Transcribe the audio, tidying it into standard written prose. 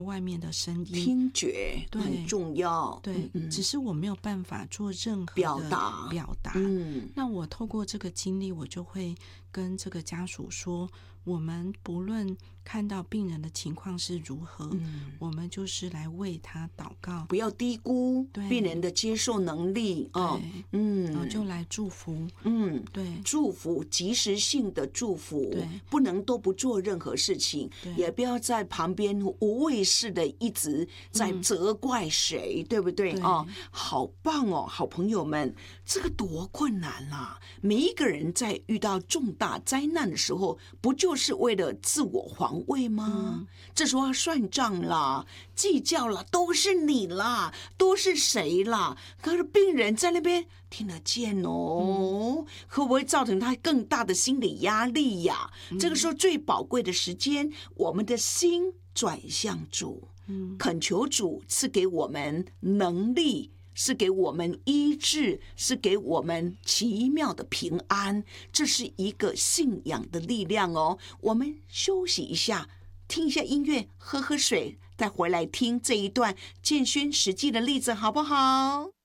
外面的声音， 听觉很重要。 对，只是我没有办法做任何的表达。那我透过这个经历，我就会跟这个家属说，我们不论看到病人的情况是如何，我们就是来为他祷告， 不要低估病人的接受能力就来祝福，对， 祝福，及时性的祝福，不能都不做任何事情，也不要在旁边无谓式的一直在责怪谁，对不对？好棒哦，好朋友们，这个多困难啊！每一个人在遇到重大灾难的时候，不就是为了自我防卫吗？这时候要算账啦，计较了，都是你啦，都是谁啦？可是病人在那边听得见哦，会不会造成他更大的心理压力呀？这个时候最宝贵的时间，我们的心转向主，恳求主赐给我们能力，是给我们医治，是给我们奇妙的平安，这是一个信仰的力量哦。我们休息一下，听一下音乐，喝喝水，再回来听这一段建勋实际的例子，好不好？